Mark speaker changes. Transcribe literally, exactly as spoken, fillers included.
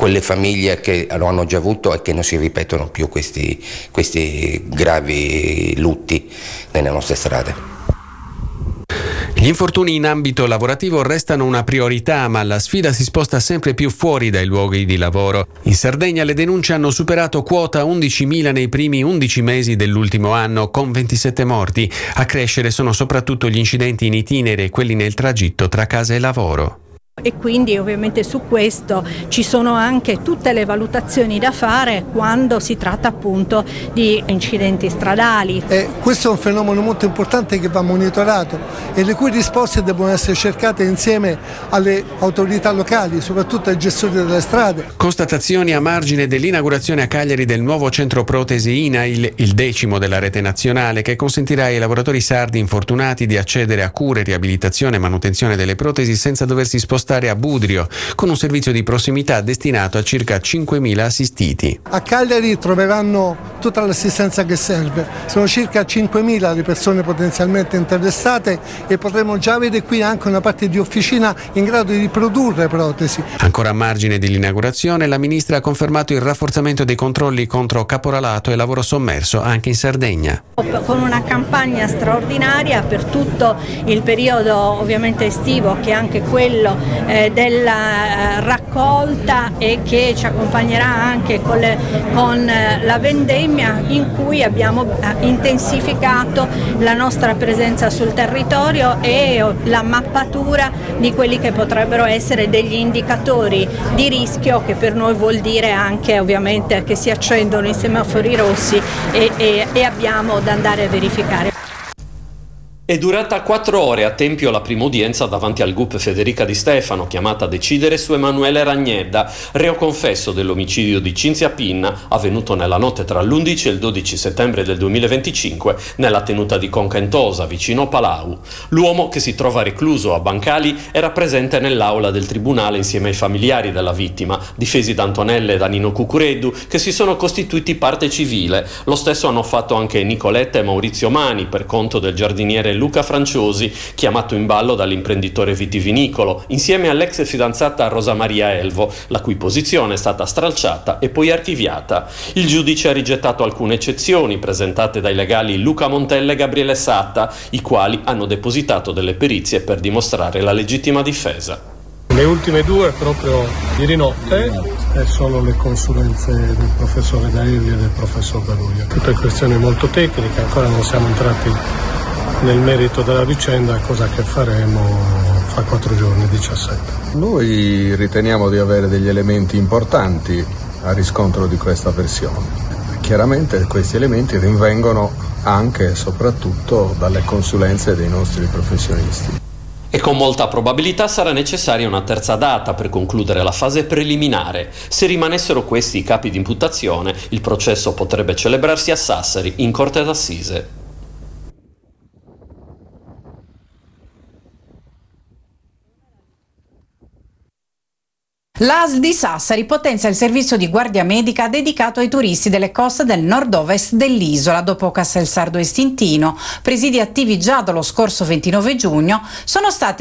Speaker 1: quelle famiglie che lo hanno già avuto e che non si ripetono più questi, questi gravi lutti nelle nostre strade.
Speaker 2: Gli infortuni in ambito lavorativo restano una priorità, ma la sfida si sposta sempre più fuori dai luoghi di lavoro. In Sardegna le denunce hanno superato quota undicimila nei primi undici mesi dell'ultimo anno, con ventisette morti. A crescere sono soprattutto gli incidenti in itinere e quelli nel tragitto tra casa e lavoro.
Speaker 3: E quindi ovviamente su questo ci sono anche tutte le valutazioni da fare quando si tratta appunto di incidenti stradali.
Speaker 4: E questo è un fenomeno molto importante che va monitorato e le cui risposte devono essere cercate insieme alle autorità locali, soprattto ai gestori delle strade.
Speaker 2: Constatazioni a margine dell'inaugurazione a Cagliari del nuovo centro protesi INAIL, il decimo della rete nazionale, che consentirà ai lavoratori sardi infortunati di accedere a cure, riabilitazione e manutenzione delle protesi senza doversi spostare a Budrio, con un servizio di prossimità destinato a circa cinquemila assistiti.
Speaker 4: A Cagliari troveranno tutta l'assistenza che serve, sono circa cinquemila le persone potenzialmente interessate e potremo già avere qui anche una parte di officina in grado di produrre protesi.
Speaker 2: Ancora a margine dell'inaugurazione, la ministra ha confermato il rafforzamento dei controlli contro caporalato e lavoro sommerso anche in Sardegna.
Speaker 3: Con una campagna straordinaria per tutto il periodo ovviamente estivo, che è anche quello Eh, della eh, raccolta e che ci accompagnerà anche con, le, con eh, la vendemmia, in cui abbiamo eh, intensificato la nostra presenza sul territorio e oh, la mappatura di quelli che potrebbero essere degli indicatori di rischio, che per noi vuol dire anche ovviamente che si accendono i semafori rossi e, e, e abbiamo da andare a verificare.
Speaker 5: È durata quattro ore a Tempio la prima udienza davanti al G U P Federica Di Stefano, chiamata a decidere su Emanuele Ragnedda, reo confesso dell'omicidio di Cinzia Pinna, avvenuto nella notte tra l'undici e il dodici settembre del duemilaventicinque nella tenuta di Concantosa, vicino Palau. L'uomo, che si trova recluso a Bancali, era presente nell'aula del tribunale insieme ai familiari della vittima, difesi da Antonella e da Nino Cucureddu, che si sono costituiti parte civile. Lo stesso hanno fatto anche Nicoletta e Maurizio Mani, per conto del giardiniere Luca Franciosi, chiamato in ballo dall'imprenditore vitivinicolo, insieme all'ex fidanzata Rosa Maria Elvo, la cui posizione è stata stralciata e poi archiviata. Il giudice ha rigettato alcune eccezioni presentate dai legali Luca Montella e Gabriele Satta, i quali hanno depositato delle perizie per dimostrare la legittima difesa.
Speaker 6: Le ultime due proprio ieri notte e sono le consulenze del professore Daelli e del professor Garuglio. Tutte questioni molto tecniche, ancora non siamo entrati nel merito della vicenda, cosa che faremo fra quattro giorni, diciassette.
Speaker 7: Noi riteniamo di avere degli elementi importanti a riscontro di questa versione. Chiaramente questi elementi rinvengono anche e soprattutto dalle consulenze dei nostri professionisti.
Speaker 5: E con molta probabilità sarà necessaria una terza data per concludere la fase preliminare. Se rimanessero questi i capi di imputazione, il processo potrebbe celebrarsi a Sassari, in corte d'assise.
Speaker 8: L'A S L di Sassari potenzia il servizio di guardia medica dedicato ai turisti delle coste del nord-ovest dell'isola. Dopo Casselsardo e Stintino, presidi attivi già dallo scorso ventinove giugno, sono state